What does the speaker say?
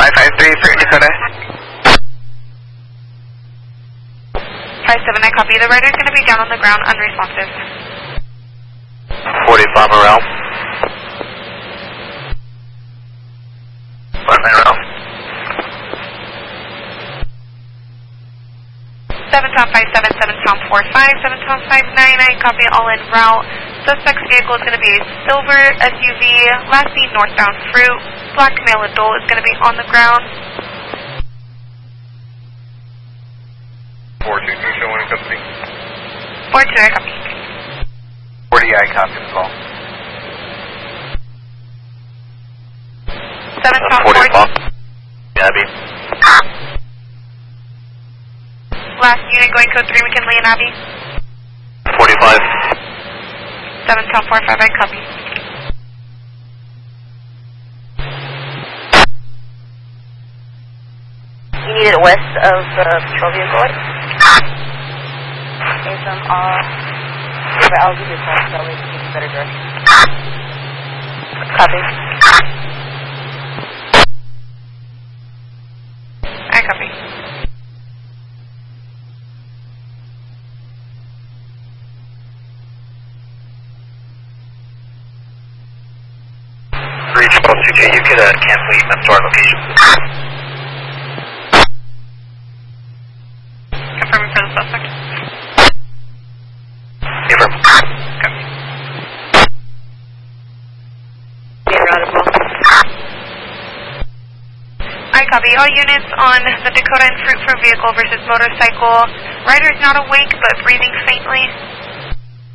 553 for Dakota. 57, I copy. The rider's going to be down on the ground, unresponsive. 45 Morale. 1 Morale. 7 Tom 57, 7 Tom 45, 7 Tom 59, I copy, all en route. Suspect's vehicle is going to be a silver SUV, last seen northbound Fruit. Black male adult is going to be on the ground. 422 showing company. 42, I copy. 40, I copy the call. 7 Tom 40. Abby. Last unit going code 3 McKinley and Abby. 45. 7 Tom 45, I copy. You need it west of the patrol vehicle. Okay, so I'll give you a call so that way you can get a better direction. Copy. I copy. Reach Pulse 2J, you could cancel EMS to our location. Confirming for the suspect. Confirm. Copy. I copy. All units on the Dakota and Fruit for vehicle versus motorcycle. Rider is not awake but breathing faintly.